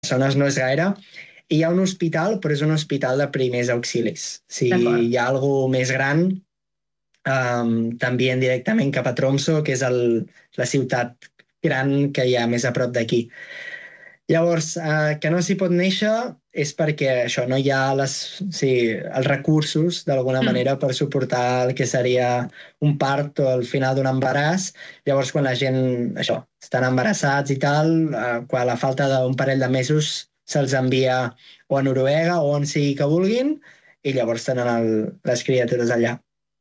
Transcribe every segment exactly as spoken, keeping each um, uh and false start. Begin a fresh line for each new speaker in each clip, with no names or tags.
persones no és gaire. I hi ha un hospital, però és un hospital de primers auxilis. Si hi ha alguna més gran, um, t'envien directament cap a Tromsø, que és el, la ciutat gran que hi ha més a prop d'aquí. Llavors, eh, que no s'hi pot néixer és perquè això no hi ha les, sí, els recursos, d'alguna
Mm.
manera, per suportar el que seria un part o el final d'un embaràs. Llavors, quan la gent, això, estan embarassats i tal, eh, quan a la falta d'un parell de mesos se'ls envia o a Noruega o on sigui que vulguin, i llavors tenen el, les criatures allà.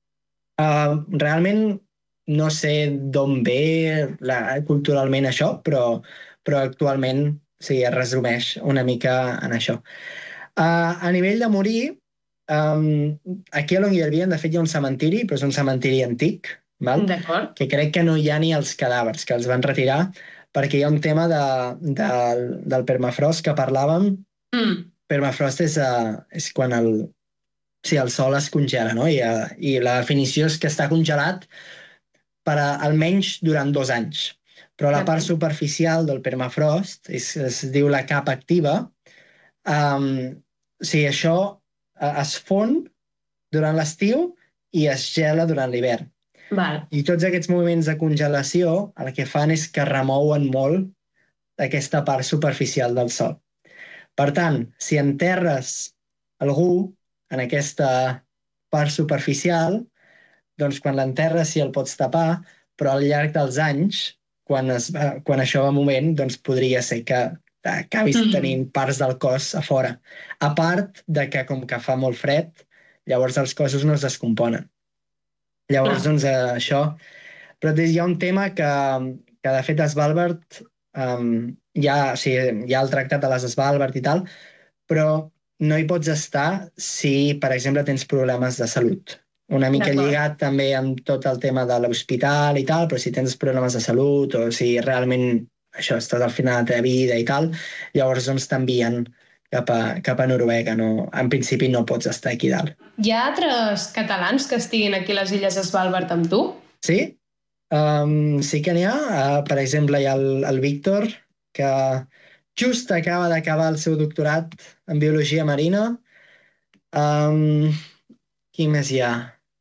Uh, realment no sé d'on ve la, culturalment això, però, però actualment sí, es resumeix una mica en això. Uh, a nivell de morir, um, aquí a Longyearbyen, de fet, hi ha un cementiri, però és un cementiri antic, val?
D'acord.
Que crec que no hi ha ni els cadàvers, que els van retirar, perquè hi ha un tema de, de, del permafrost que parlàvem.
Mm.
Permafrost és, uh, és quan el, sí, el sol es congela, no? I, uh, I la definició és que està congelat per a, almenys durant dos anys. Però la part superficial del permafrost, és, es diu la capa activa, um, o sigui, això uh, es fon durant l'estiu i es gela durant l'hivern.
Val.
I tots aquests moviments de congelació el que fan és que remouen molt aquesta part superficial del sol. Per tant, si enterres algú en aquesta part superficial, doncs quan l'enterres sí el pots tapar, però al llarg dels anys, quan, es va, quan això va en moment, doncs podria ser que acabis
Mm.
tenint parts del cos a fora. A part de que, com que fa molt fred, llavors els cossos no es descomponen. Llavors,
Clar.
doncs, eh, això... Però hi ha un tema que, que de fet, a Svalbard um, hi, ha, o sigui, hi ha el tractat de les Svalbard i tal, però no hi pots estar si, per exemple, tens problemes de salut. Una mica lligat també amb tot el tema de l'hospital i tal, però si tens problemes de salut o si realment això estàs al final de la teva vida i tal, llavors doncs t'envien cap a, cap a Noruega. No? En principi no pots estar aquí dalt.
Hi ha altres catalans que estiguin aquí a les Illes Svalbard amb tu?
Sí, um, sí que n'hi ha. Uh, per exemple, hi ha el, el Víctor, que just acaba d'acabar el seu doctorat en Biologia Marina. Um, qui més hi ha?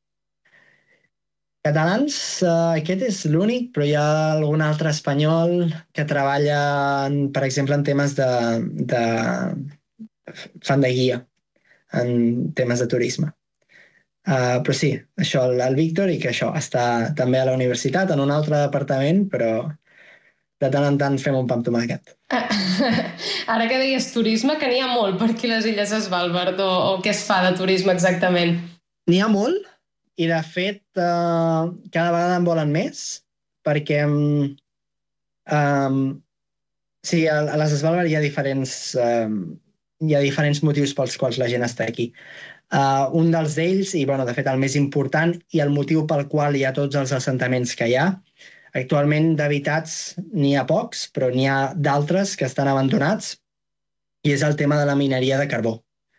Catalans, uh, aquest és l'únic, però hi ha algun altre espanyol que treballa, en, per exemple, en temes de, de... fan de guia, en temes de turisme. Uh, però sí, això, el, el Víctor, i que això està també a la universitat, en un altre departament, però de tant en tant fem un pa amb tomàquet.
Ara que deies turisme, que n'hi ha molt per aquí les Illes Svalbard, o, o què es fa de turisme exactament?
N'hi ha molt, i de fet uh, cada vegada en volen més, perquè um, um, sí, a, a les Svalbard hi ha diferents um, hi ha diferents motius pels quals la gent està aquí. Uh, un dels d'ells, i bueno, de fet el més important, i el motiu pel qual hi ha tots els assentaments que hi ha, actualment d'habitats n'hi ha pocs, però n'hi ha d'altres que estan abandonats, i és el tema de la mineria de carbó.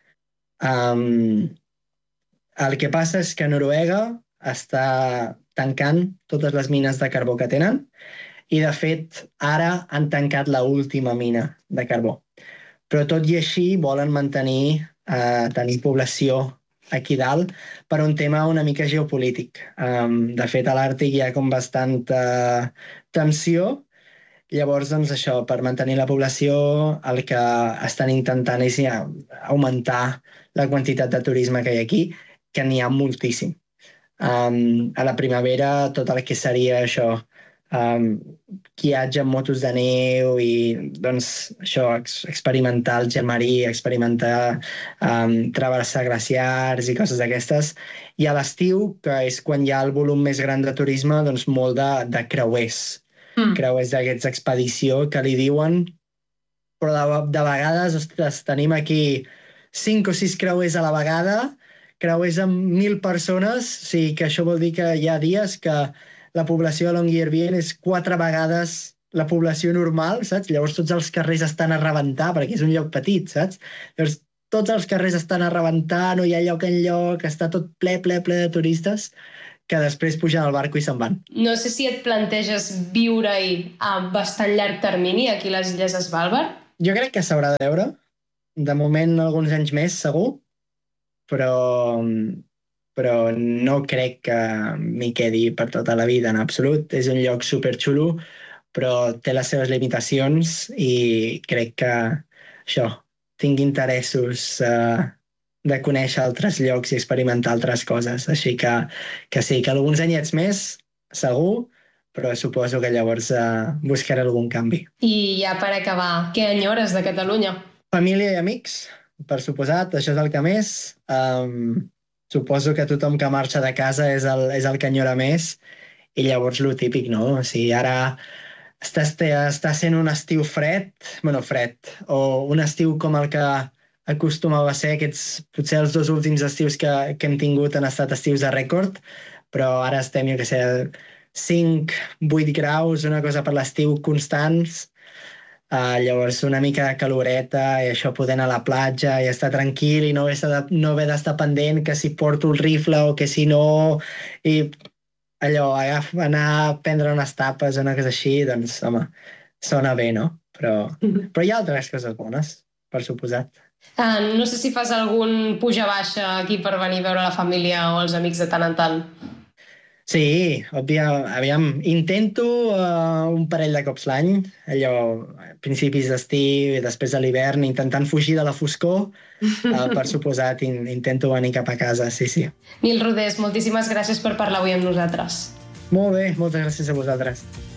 Um, el que passa és que Noruega està tancant totes les mines de carbó que tenen, i de fet ara han tancat l'última mina de carbó. Però tot i així volen mantenir eh, tenir població aquí dalt per un tema una mica geopolític. Um, de fet, a l'Àrtic hi ha com bastanta tensió. Llavors, doncs, això, per mantenir la població, el que estan intentant és ja, augmentar la quantitat de turisme que hi ha aquí, que n'hi ha moltíssim. Um, a la primavera, tot el que seria això, um, guiatge amb motos de neu i doncs, això, ex experimentar el gel marí, experimentar um, travessar glaciars i coses d'aquestes. I a l'estiu, que és quan hi ha el volum més gran de turisme, doncs molt de, de creuers. Mm. Creuers d'aquests expedició que li diuen, però de, de vegades, ostres, tenim aquí cinc o sis creuers a la vegada, creuers amb mil persones, o sigui que això vol dir que hi ha dies que la població de Longyearbyen és quatre vegades la població normal, saps? Llavors tots els carrers estan a rebentar, perquè és un lloc petit, saps? Llavors tots els carrers estan a rebentar, no hi ha lloc enlloc, està tot ple, ple, ple de turistes, que després pugen al barco i se'n van.
No sé si et planteges viure-hi a bastant llarg termini, aquí a les Illes Svalbard?
Jo crec que s'haurà de veure. De moment, alguns anys més, segur, però, però no crec que m'hi quedi per tota la vida, en absolut. És un lloc superxulo, però té les seves limitacions i crec que això, tinc interessos eh, de conèixer altres llocs i experimentar altres coses. Així que, que sí, que alguns anyets més, segur, però suposo que llavors eh, buscaré algun canvi.
I ja per acabar, què enyores de Catalunya?
Família i amics, per suposat, això és el que més. Um, suposo que tothom que marxa de casa és el, és el que enyora més i llavors lo típic, no? O sigui, ara està, està sent un estiu fred, bueno, fred, o un estiu com el que acostumava a ser aquests, potser els dos últims estius que, que hem tingut han estat estius de rècord, però ara estem, jo què sé, cinc, vuit graus, una cosa per l'estiu constants. Uh, llavors una mica de caloreta i això, poder anar a la platja i estar tranquil i no haver, de, no haver d'estar pendent que si porto el rifle o que si no, i allò, agaf, anar a prendre unes tapes o una cosa així, doncs home, sona bé, no? Però, però hi ha altres coses bones, per suposat.
Uh, no sé si fas algun puja-baixa aquí per venir a veure la família o els amics de tant en tant.
Sí, òbvia, aviam, intento uh, un parell de cops l'any, allò, a principis d'estiu i després de l'hivern, intentant fugir de la foscor, uh, per suposat, in, intento venir cap a casa, sí, sí.
Nil Rodés, moltíssimes gràcies per parlar avui amb nosaltres.
Molt bé, moltes gràcies a vosaltres.